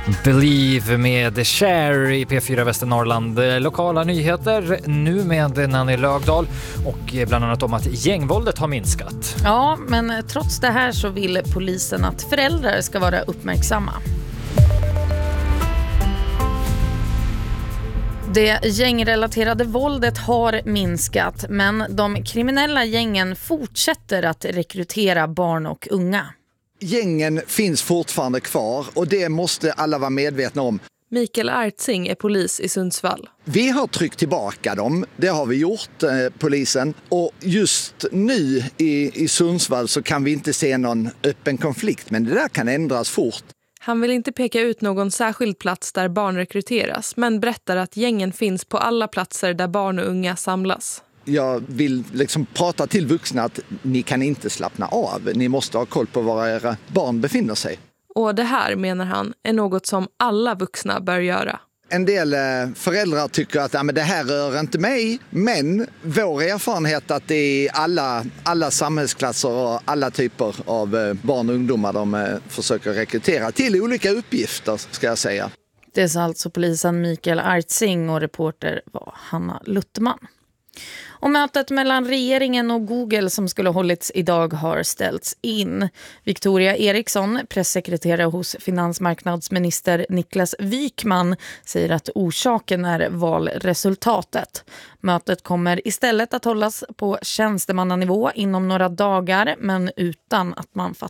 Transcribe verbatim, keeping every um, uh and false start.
Believe med Cher i P fyra Västernorrland. Lokala nyheter nu med Nanny Lögdahl och bland annat om att gängvåldet har minskat. Ja, men trots det här så vill polisen att föräldrar ska vara uppmärksamma. Det gängrelaterade våldet har minskat, men de kriminella gängen fortsätter att rekrytera barn och unga. Gängen finns fortfarande kvar och det måste alla vara medvetna om. Mikael Artsing är polis i Sundsvall. Vi har tryckt tillbaka dem, det har vi gjort, eh, polisen. Och just nu i, i Sundsvall så kan vi inte se någon öppen konflikt, men det där kan ändras fort. Han vill inte peka ut någon särskild plats där barn rekryteras, men berättar att gängen finns på alla platser där barn och unga samlas. Jag vill liksom prata till vuxna att ni kan inte slappna av. Ni måste ha koll på var era barn befinner sig. Och det här, menar han, är något som alla vuxna bör göra. En del föräldrar tycker att ja, men det här rör inte mig, men vår erfarenhet att det är alla, alla samhällsklasser och alla typer av barn och ungdomar de försöker rekrytera till olika uppgifter, ska jag säga. Det sa alltså polisen Mikael Artsing och reporter var Hanna Luttman. Och mötet mellan regeringen och Google som skulle ha hållits idag har ställts in. Victoria Eriksson, pressekreterare hos finansmarknadsminister Niklas Wykman, säger att orsaken är valresultatet. Mötet kommer istället att hållas på tjänstemannanivå inom några dagar, men utan att man fattar